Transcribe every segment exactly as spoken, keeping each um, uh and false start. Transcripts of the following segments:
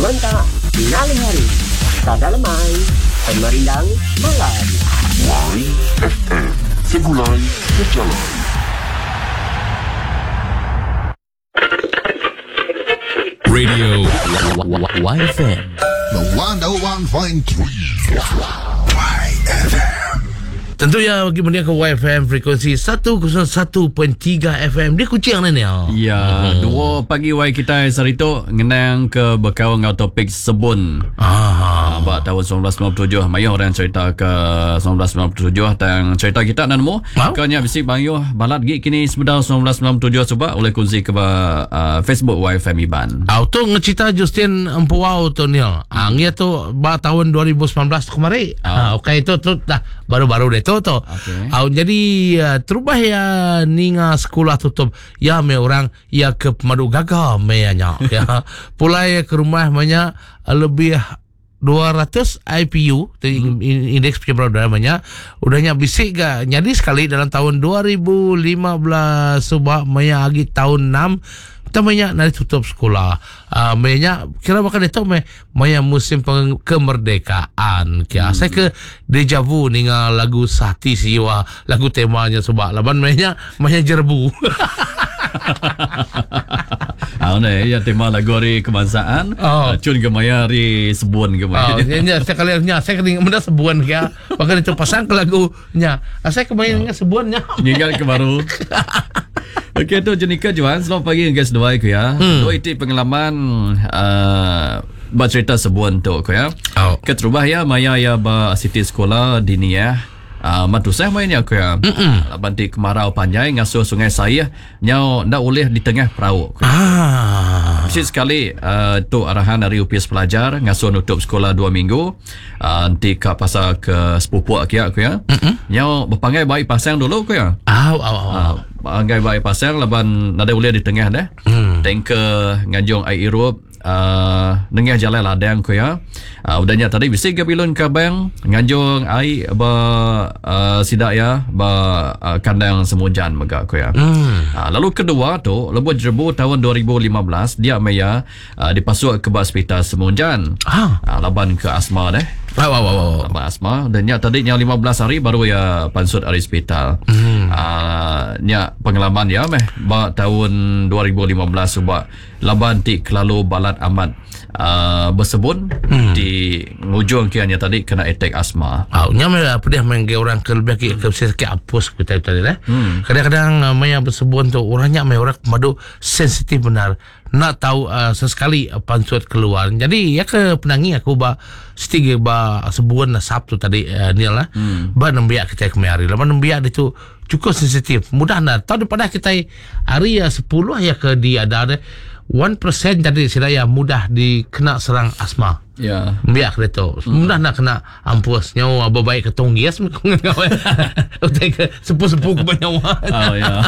Sementara Finale hari Sada Lemai Pemerindang Malam Y F M Segulai Berjalan. Radio Y F M The one oh one point three Y F M. Tentunya bagi mendia ke Y F M frekuensi seratus satu perpuluhan tiga F M. Dia kucing ni ni. Ya, hmm. dua pagi Y kita sarito ngenang ke berkawan ngau topik sebun. Ah, ba tahun seribu sembilan ratus sembilan puluh tujuh. Mayo orang cerita ke seribu sembilan ratus sembilan puluh tujuh dan cerita kita nan mo. Kanya bisik bayo balat gi kini sebedar seribu sembilan ratus sembilan puluh tujuh coba oleh kunci ke uh, Facebook Y F M Iban. Auto ngecita Justin Empuau tu ni. Ah, ngia tu ba tahun dua ribu sembilan belas kemarin. Ah, okey itu tu dah baru-baru deh tu tu. Okay. Ah, jadi uh, terubah ya ninga sekolah tutup. Ya me orang ya ke Pemadu Gagah me nya. Ya. Pulai ke rumah banyak lebih dua ratus I P U hmm. indeks pencemaran udara udahnya bisik ga jadi sekali dalam tahun dua ribu lima belas subah maya agi tahun enam tamanya nari tutup sekolah uh, maya kira bakal itu me maya musim peng- kemerdekaan kia hmm. saya ke deja vu ninga lagu Sati Siwa lagu temanya subah laban maya maya jerbu. Ah, ne ya tema lagu hari kebangsaan. Oh. Cun ke maya hari sebun ke maya. Oh, nya saya kalinya saya kena menda sebun ke. Bahkan itu pasang ke lagunya. Saya kemainnya sebunnya. Ninggal ke baru. Okey tu Jenika Juan, selamat pagi guys dua aku ya. Hmm. Dua itu pengalaman uh, bercerita sebun tu aku ya. Oh. Keterubah ya maya ya ba city sekolah dini ya. Uh, Mantu saya mainnya aku ya. Banti kemarau panjang ngasuh sungai saya nyau ndak boleh di tengah perahu. Ah. Mesti sekali uh, tu arahan dari U P S pelajar ngasuh nutup sekolah dua minggu. Uh, nanti ke pasal ke sepupu aku ya aku ya. Nyau berpangai baik pasang dulu aku ya. Aw aw aw. Pangai baik pasang laban ndak boleh di tengah dah. Hmm. Tanker ngajong air irup Uh, nengah jalan ladang ko ya. Uh, udahnya tadi bisik ke bilun ke bang nganjung ai ba uh, sidak ya ba uh, kandang semujan mega ko ya. Mm. Uh, lalu kedua tu lebuh jerbu tahun dua ribu lima belas dia maya uh, dipasuk ke hospital semujan. Ah. Uh, laban ke asma deh. Wow wow wow. Laban asma dan nya tadi nya lima belas hari baru ya pansut dari hospital. Mm. Uh, nya pengalaman ya meh ba tahun dua ribu lima belas subak laban ti kelalu balat amat uh, bersebun hmm. di ngujung kiannya tadi kena attack asma. Ah, nya mela pedih mengge orang ke lebih ke ke sakit apus kita tadi lah. Hmm. Kadang-kadang uh, maya bersebun tu orangnya mai orang madu sensitif benar. Nak tahu uh, sesekali uh, pansut keluar. Jadi ya ke penangi aku ba setiga ba sebun Sabtu tadi uh, ni lah. Hmm. Ba nembiak kita kemari. Lawan nembiak itu cukup sensitif. Mudah nak tahu daripada kita hari ya sepuluh ya ke dia ada satu persen jadi saya mudah dikena serang asma. Ya. Biak itu. Mudah nak kena ampus nyawa baik ketong yes mengawal. Utai ke sepuh-sepuh kebanyawan. Oh ya.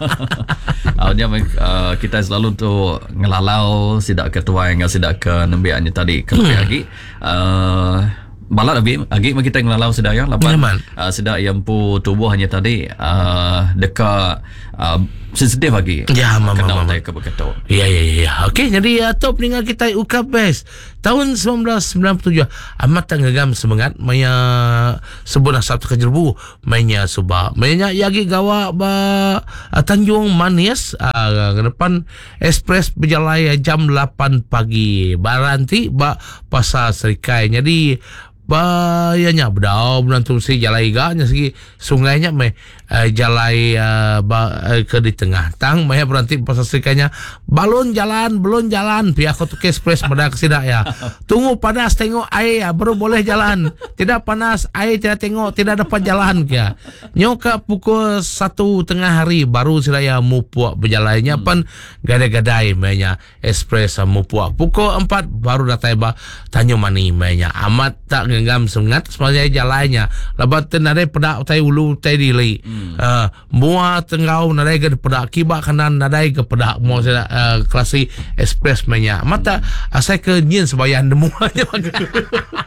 Awalnya uh, kita selalu tu ngelalau sidak ketua yang sidak ke nembiaknya tadi ke lagi. Uh, Balat lagi lagi kita ngelalau sedar ya lapan uh, sedar yang pu tubuh hanya tadi uh, dekat uh, sensitif lagi ya mama kena mama ke begitu ya ya ya okey jadi uh, top dengan kita ukap best tahun seribu sembilan ratus sembilan puluh tujuh amat tanggam semangat maya sebuah Sabtu kejerbu mainnya subah mainnya yagi gawa ba uh, Tanjung Manis uh, ke depan ekspres berjalan jam lapan pagi baranti ba pasar Serikai jadi bayanya bedau menantu si jalai ganya segi sungainya me uh, jalai uh, ba, uh, ke di tengah tang maya berhenti pasal serikanya balon jalan belum jalan pihak tu ekspres pada kesidak ya tunggu panas tengok air ya, baru boleh jalan tidak panas air tidak tengok tidak dapat jalan kia nyoka pukul satu tengah hari baru saya mupuak berjalannya hmm. pan gadai-gadai maya ekspres uh, mupuak pukul empat baru datang ba Tanjung Mani maya amat tak genggam sengat sebenarnya jalannya lebat tenare pedak utai ulu utai dili hmm. uh, mua tenggau nadai ke pedak kibak kanan nadai ke pedak mau saya uh, klasi ekspres menya mata uh, saya ke nyin sebayan demuanya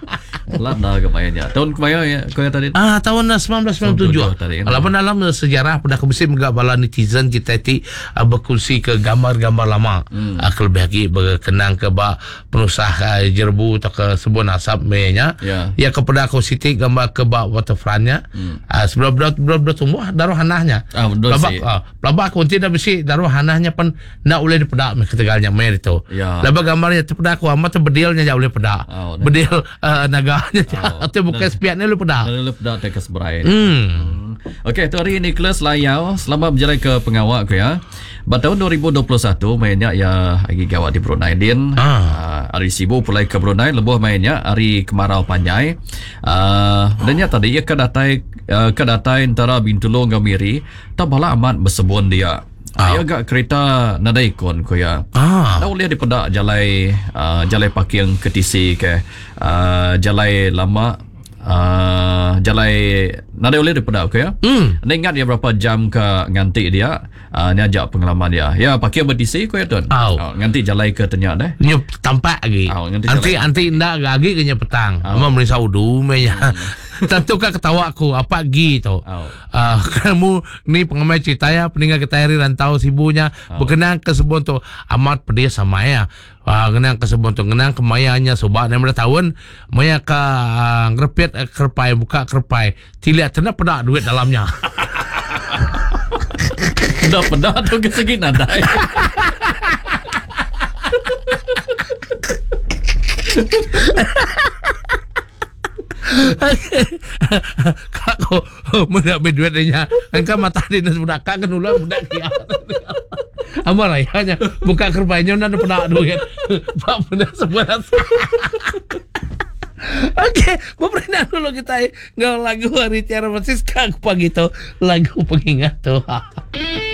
Lada kemayanya. Tahun kemaya ya kau yang tadi. Ah, tahun sembilan belas sembilan puluh tujuh. Walaupun dalam sejarah pada kebesi megak bala netizen kita ti uh, berkongsi ke gambar-gambar lama. Hmm. Uh, kelebih lagi berkenang ke ba penusah uh, jerbu atau ke sebuah nasab menya. Ya. Ya kepada aku siti gambar ke ba waterfrontnya. Hmm. Uh, sebelum belum belum tumbuh daruh hanahnya. Ah, betul sih. Uh, Labak aku tidak besi daruh hanahnya pun nak boleh dipedak me ketegalnya mer itu. Ya. Labak gambarnya terpedak aku amat bedilnya jauh boleh pedak. Oh, bedil uh, naganya oh, atau bukan sepiatnya lu pedak. Lu pedak dekat seberai. Hmm. hmm. Okey, tu hari Nicholas Layau selamat berjalan ke pengawak aku ya. Pada tahun dua ribu dua puluh satu mainnya ya lagi gawat di Brunei din. Ah. Uh, hari sibuk pulai ke Brunei lebuh mainnya hari kemarau panjai. Uh, dan ya tadi ya kedatai uh, kedatai antara Bintulu dengan Miri tabala amat bersebun dia. Ah. Ya agak kereta nada ikon ko ya. Ah. Dah boleh dipedak jalai uh, jalai parking ke T C ke uh, jalai lama Uh, jalai nada boleh dipedak ke ya. Hmm. Anda ingat dia berapa jam ke nganti dia uh, ni ajak pengalaman dia. Ya pakai berdisi ko ya tuan. Oh. Oh, nganti jalai ke tenyak dah. Nyu tampak lagi. Oh, nanti nanti ndak lagi ke petang. Oh. Ama merisa udu menya. Tentu kan ketawa aku apa gitu. Oh. Uh, kamu ni pengamai cerita ya peninggal kita hari rantau sibunya oh. berkenang ke sebon tu amat pedih sama ya. Ah, kenang ke sebon tu kenang ke mayanya sobak enam belas tahun maya ka uh, ngrepet uh, kerpai buka kerpai tidak tenak pedak duit dalamnya. Dah pedak tu ke segi nadai. Kako mudah berduitnya engkau mata dinas budak kan ulah budak kia. Amar ayahnya buka kerpainya nanda pedak duit. Pak benar sebenar. Okey, berenang dulu kita ngau lagu hari tiara Francisca pagi tu lagu pengingat tu.